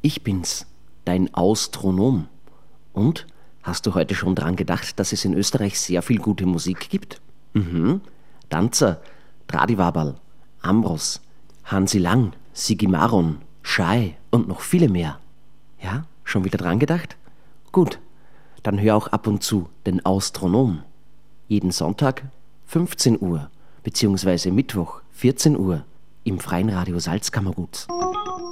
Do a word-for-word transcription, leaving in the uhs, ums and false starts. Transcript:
ich bin's, dein Austronom. Und, hast du heute schon dran gedacht, dass es in Österreich sehr viel gute Musik gibt? Mhm. Danzer, Tradivaberl, Ambros, Hansi Lang, Sigi Maron, Schei und noch viele mehr. Ja, schon wieder dran gedacht? Gut, dann hör auch ab und zu den Austronom. Jeden Sonntag fünfzehn Uhr, beziehungsweise Mittwoch vierzehn Uhr im Freien Radio Salzkammergut.